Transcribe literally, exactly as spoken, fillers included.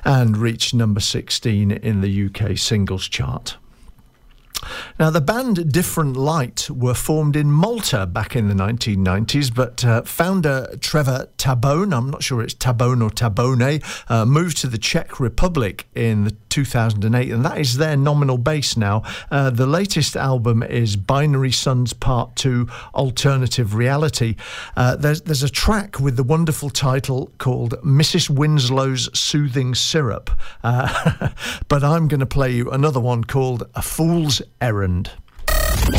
and reached number sixteen in the U K singles chart. Now, the band Different Light were formed in Malta back in the nineteen nineties, but uh, founder Trevor Tabone, I'm not sure it's Tabone or Tabone, uh, moved to the Czech Republic in the two thousand eight, and that is their nominal base now. Uh, the latest album is Binary Suns Part two, Alternative Reality. Uh, there's, there's a track with the wonderful title called Missus Winslow's Soothing Syrup, uh, but I'm going to play you another one called A Fool's Errand.